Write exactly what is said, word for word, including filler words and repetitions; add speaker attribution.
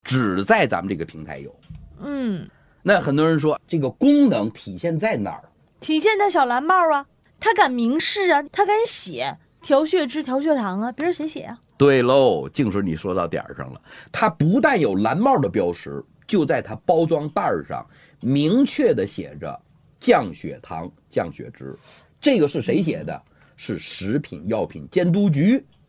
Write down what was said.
Speaker 1: 只在咱们这个平台有。
Speaker 2: 嗯，
Speaker 1: 那很多人说这个功能体现在哪儿？
Speaker 2: 体现在小蓝帽啊，他敢明示啊，他敢写调血脂、调血糖啊，别人谁写啊？
Speaker 1: 对喽，净水你说到点儿上了。它不但有蓝帽的标识，就在它包装袋上明确的写着降血糖、降血脂。这个是谁写的？是食品药品监督局